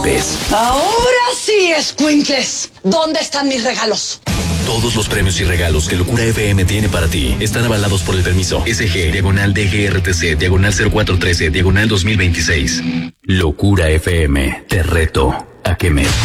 Ahora sí, escuincles. ¿Dónde están mis regalos? Todos los premios y regalos que Locura FM tiene para ti están avalados por el permiso SG/DGRTC/0413/2026. Locura FM, te reto a que me